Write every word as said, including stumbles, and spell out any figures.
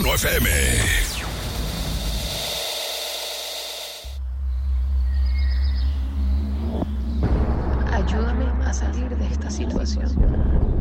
Mundo F M. Ayúdame a salir de esta situación.